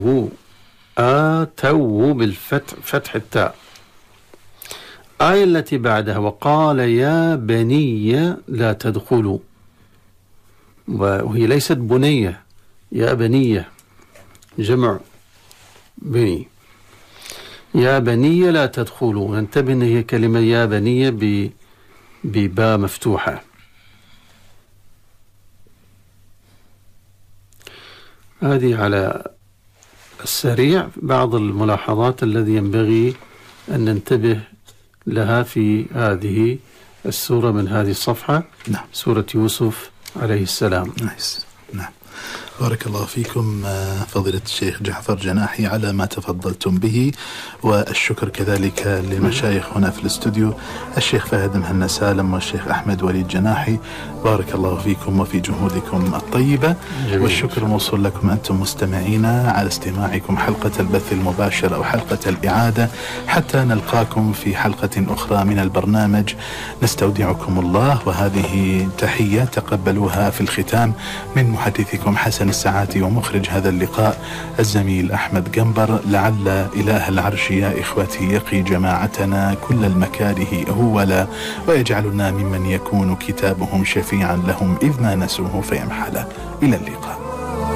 آتوا بالفتح، فتح التاء. آية التي بعدها وقال يا بني لا تدخلوا، وهي ليست بنية، يا بنية جمع بني. يا بني لا تدخلوا، ننتبه أن هي كلمة يا بني بباء مفتوحة. هذه على السريع بعض الملاحظات الذي ينبغي أن ننتبه لها في هذه السورة من هذه الصفحة. نعم. سورة يوسف عليه السلام. نعم. بارك الله فيكم فضيلة الشيخ جعفر جناحي على ما تفضلتم به، والشكر كذلك للمشايخ هنا في الاستوديو الشيخ فهد مهنا سالم والشيخ أحمد وليد جناحي. بارك الله فيكم وفي جهودكم الطيبة. جميل. والشكر موصول لكم أنتم مستمعينا على استماعكم حلقة البث المباشر أو حلقة الإعادة، حتى نلقاكم في حلقة أخرى من البرنامج. نستودعكم الله، وهذه تحية تقبلوها في الختام من محدثكم حسن الساعاتي ومخرج هذا اللقاء الزميل أحمد قنبر. لعل إله العرش يا إخوتي يقي جماعتنا كل المكاره أولا، ويجعلنا ممن يكون كتابهم شفيعا لهم إذ ما نسوه فيمحل. إلى اللقاء.